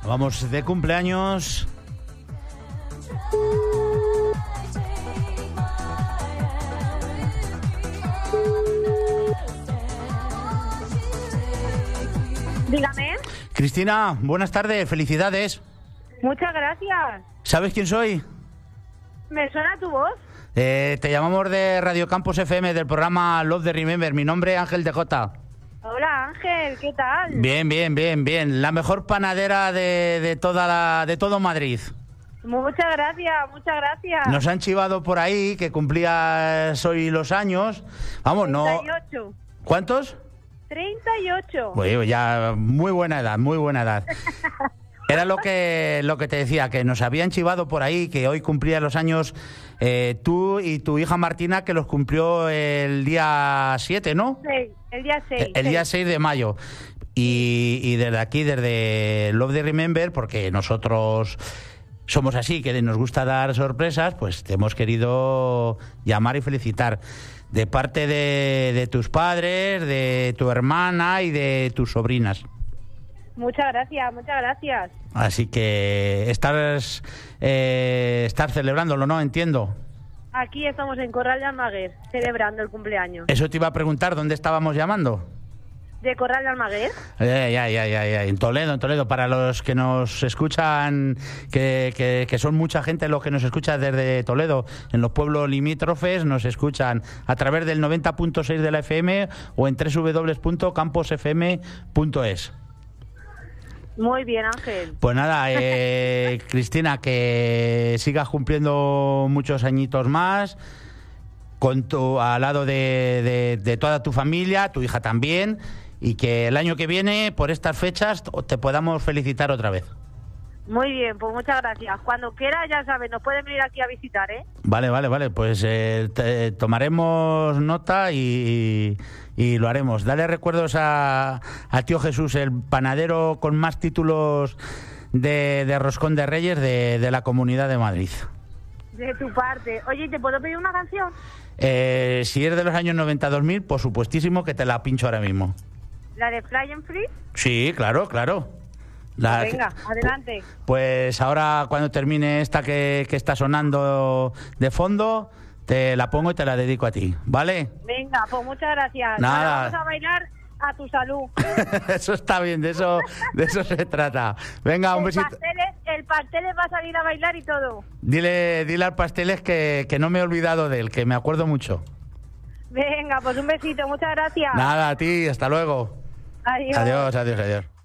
Vamos de cumpleaños. Dígame. Cristina, buenas tardes, felicidades. Muchas gracias. ¿Sabes quién soy? ¿Me suena tu voz? Te llamamos de Radio Campus FM, del programa Love the Remember. Mi nombre es Ángel DJ. Hola Ángel, ¿qué tal? Bien. La mejor panadera de todo Madrid. Muchas gracias. Nos han chivado por ahí que cumplías hoy los años. Vamos, 38. ¿No? ¿Cuántos? 38. Bueno, ya muy buena edad. Era lo que te decía, que nos habían chivado por ahí, que hoy cumplías los años tú y tu hija Martina, que los cumplió el día 7, ¿no? Sí, el día 6. El día 6 de mayo. Y desde aquí, desde Love the Remember, porque nosotros somos así, que nos gusta dar sorpresas, pues te hemos querido llamar y felicitar. De parte de tus padres, de tu hermana y de tus sobrinas. Muchas gracias. Así que estás celebrándolo, ¿no? Entiendo. Aquí estamos en Corral de Almaguer, celebrando el cumpleaños. Eso te iba a preguntar, ¿dónde estábamos llamando? ¿De Corral de Almaguer? Ya. En Toledo. Para los que nos escuchan, que son mucha gente los que nos escucha desde Toledo, en los pueblos limítrofes, nos escuchan a través del 90.6 de la FM o en www.camposfm.es. Muy bien, Ángel. Pues nada, Cristina, que sigas cumpliendo muchos añitos más, al lado de toda tu familia, tu hija también, y que el año que viene, por estas fechas, te podamos felicitar otra vez. Muy bien, pues muchas gracias. Cuando quiera, ya sabes, nos pueden venir aquí a visitar, ¿eh? Vale, pues tomaremos nota y lo haremos. Dale recuerdos a tío Jesús, el panadero con más títulos de roscón de Reyes de la Comunidad de Madrid. De tu parte. Oye, ¿te puedo pedir una canción? Si es de los años 90-2000, por supuestísimo que te la pincho ahora mismo. ¿La de Fly and Free? Sí, claro. Venga, adelante. Pues ahora, cuando termine esta que está sonando de fondo, te la pongo y te la dedico a ti, ¿vale? Venga, pues muchas gracias. Nada. Ahora vamos a bailar a tu salud. Eso está bien, de eso se trata. Venga, un besito. El Pasteles va a salir a bailar y todo. Dile al Pasteles que no me he olvidado de él, que me acuerdo mucho. Venga, pues un besito, muchas gracias. Nada, a ti, hasta luego. Adiós. Adiós.